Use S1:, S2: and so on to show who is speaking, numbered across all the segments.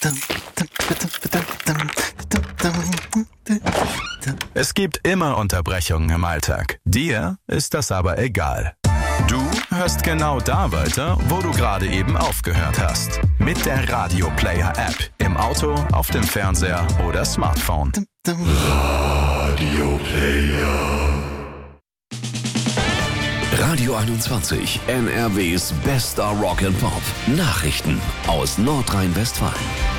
S1: Es gibt immer Unterbrechungen im Alltag. Dir ist das aber egal. Du hörst genau da weiter, wo du gerade eben aufgehört hast. Mit der Radio Player App. Im Auto, auf dem Fernseher oder Smartphone.
S2: Radio Player.
S3: Radio 21, NRWs bester Rock and Pop. Nachrichten aus Nordrhein-Westfalen.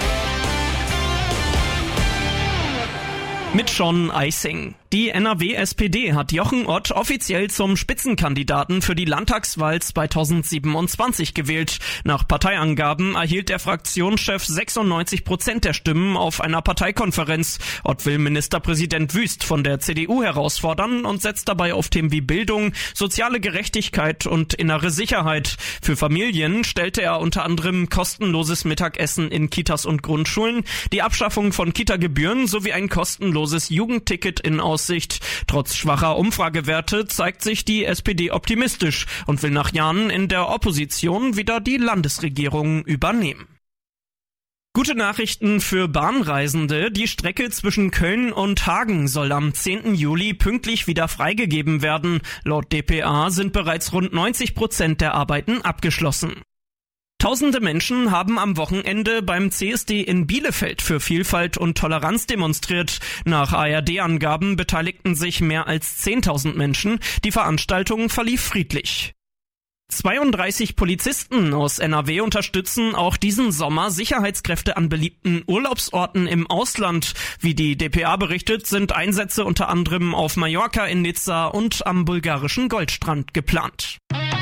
S4: Mit Sean Eising. Die NRW-SPD hat Jochen Ott offiziell zum Spitzenkandidaten für die Landtagswahl 2027 gewählt. Nach Parteiangaben erhielt der Fraktionschef 96% der Stimmen auf einer Parteikonferenz. Ott will Ministerpräsident Wüst von der CDU herausfordern und setzt dabei auf Themen wie Bildung, soziale Gerechtigkeit und innere Sicherheit. Für Familien stellte er unter anderem kostenloses Mittagessen in Kitas und Grundschulen, die Abschaffung von Kita-Gebühren sowie ein kostenloses Jugendticket in Aussicht. Trotz schwacher Umfragewerte zeigt sich die SPD optimistisch und will nach Jahren in der Opposition wieder die Landesregierung übernehmen. Gute Nachrichten für Bahnreisende. Die Strecke zwischen Köln und Hagen soll am 10. Juli pünktlich wieder freigegeben werden. Laut dpa sind bereits rund 90% der Arbeiten abgeschlossen. Tausende Menschen haben am Wochenende beim CSD in Bielefeld für Vielfalt und Toleranz demonstriert. Nach ARD-Angaben beteiligten sich mehr als 10.000 Menschen. Die Veranstaltung verlief friedlich. 32 Polizisten aus NRW unterstützen auch diesen Sommer Sicherheitskräfte an beliebten Urlaubsorten im Ausland. Wie die dpa berichtet, sind Einsätze unter anderem auf Mallorca, in Nizza und am bulgarischen Goldstrand geplant.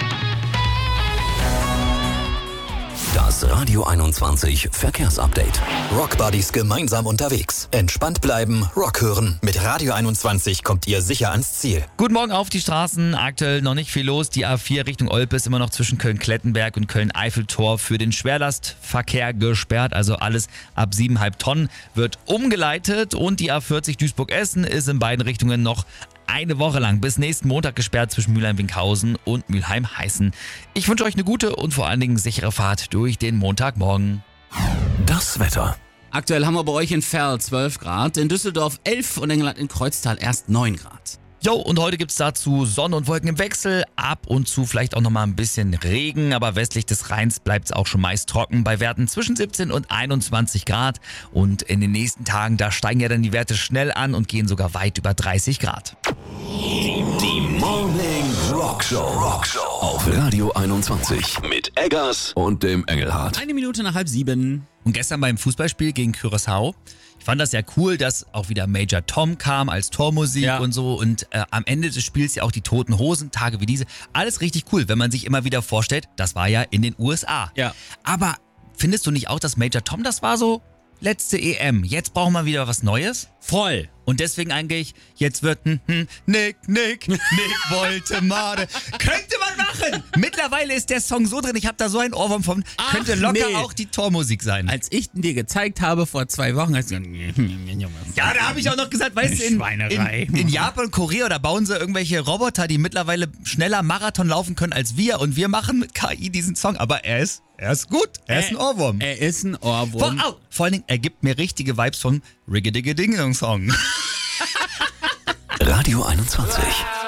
S3: Das Radio 21 Verkehrsupdate.
S5: Rockbuddies gemeinsam unterwegs. Entspannt bleiben, Rock hören. Mit Radio 21 kommt ihr sicher ans Ziel.
S6: Guten Morgen auf die Straßen. Aktuell noch nicht viel los. Die A4 Richtung Olpe ist immer noch zwischen Köln-Klettenberg und Köln-Eiffeltor für den Schwerlastverkehr gesperrt. Also alles ab 7,5 Tonnen wird umgeleitet. Und die A40 Duisburg-Essen ist in beiden Richtungen noch eine Woche lang bis nächsten Montag gesperrt zwischen Mülheim-Winkhausen und Mülheim-Heißen. Ich wünsche euch eine gute und vor allen Dingen sichere Fahrt durch den Montagmorgen.
S3: Das Wetter.
S7: Aktuell haben wir bei euch in Ferl 12 Grad, in Düsseldorf 11 und Engelland in Kreuztal erst 9 Grad.
S6: Jo, und heute gibt's dazu Sonne und Wolken im Wechsel, ab und zu vielleicht auch nochmal ein bisschen Regen, aber westlich des Rheins bleibt's auch schon meist trocken bei Werten zwischen 17 und 21 Grad. Und in den nächsten Tagen, da steigen ja dann die Werte schnell an und gehen sogar weit über 30 Grad.
S3: Die Morning Rock Show auf Radio 21 mit Eggers und dem Engelhardt.
S7: 1 Minute nach 6:30.
S6: Und gestern beim Fußballspiel gegen Curaçao, ich fand das ja cool, dass auch wieder Major Tom kam als Tormusik und so. Und am Ende des Spiels ja auch die Toten Hosen, Tage wie diese. Alles richtig cool, wenn man sich immer wieder vorstellt, das war ja in den USA.
S7: Ja.
S6: Aber findest du nicht auch, dass Major Tom, das war so letzte EM. Jetzt brauchen wir wieder was Neues?
S7: Voll.
S6: Und deswegen eigentlich, jetzt wird Nick wollte Morde. Könnte man machen! Mittlerweile ist der Song so drin, ich habe da so einen Ohrwurm von, könnte locker auch die Tormusik sein.
S7: Als ich dir gezeigt habe vor 2 Wochen, hast du
S6: ja, da habe ich auch noch gesagt, weißt du, in Japan und Korea, da bauen sie irgendwelche Roboter, die mittlerweile schneller Marathon laufen können als wir. Und wir machen mit KI diesen Song. Aber er ist gut. Er ist ein Ohrwurm.
S7: Er ist ein Ohrwurm.
S6: Vor allen Dingen, er gibt mir richtige Vibes von Riggy-Diggy-Ding-Song.
S3: Radio 21.